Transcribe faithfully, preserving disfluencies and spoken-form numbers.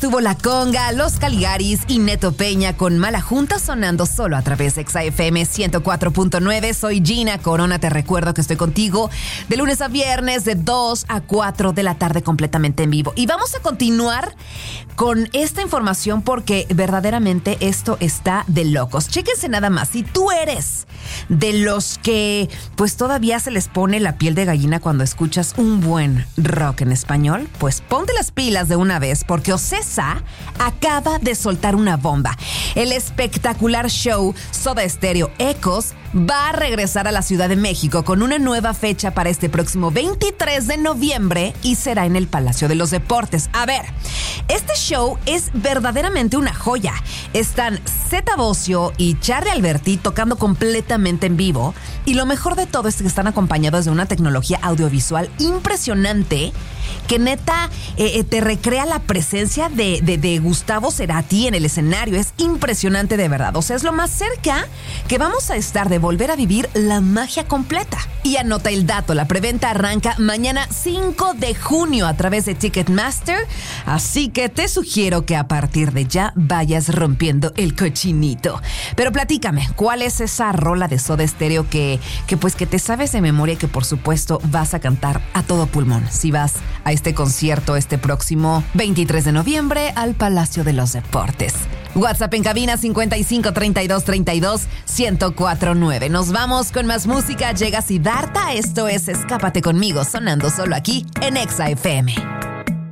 estuvo La Conga, Los Caligaris y Neto Peña con Mala Junta sonando solo a través de Exa F M ciento cuatro punto nueve. Soy Gina Corona, te recuerdo que estoy contigo de lunes a viernes de dos a cuatro de la tarde completamente en vivo. Y vamos a continuar con esta información porque verdaderamente esto está de locos. Chéquense nada más, si tú eres de los que pues todavía se les pone la piel de gallina cuando escuchas un buen rock en español, pues ponte las pilas de una vez porque Ocesa acaba de soltar una bomba. El espectacular show Soda Stereo Ecos va a regresar a la Ciudad de México con una nueva fecha para este próximo veintitrés de noviembre y será en el Palacio de los Deportes. A ver, este show es verdaderamente una joya. Están Zeta Bosio y Charly Alberti tocando completamente en vivo y lo mejor de todo es que están acompañados de una tecnología audiovisual impresionante que neta eh, te recrea la presencia de, de, de Gustavo Cerati en el escenario. Es impresionante de verdad. O sea, es lo más cerca que vamos a estar de volver a vivir la magia completa. Y anota el dato, la preventa arranca mañana cinco de junio a través de Ticketmaster, así que te sugiero que a partir de ya vayas rompiendo el cochinito. Pero platícame, ¿cuál es esa rola de Soda Stereo que, que pues que te sabes de memoria y que por supuesto vas a cantar a todo pulmón si vas a este concierto este próximo veintitrés de noviembre al Palacio de los Deportes? WhatsApp en cabina cincuenta y cinco, treinta y dos, treinta y dos, ciento cuatro nueve. Nos vamos con más música. Llega Siddhartha. Esto es Escápate conmigo, sonando solo aquí en Exa F M.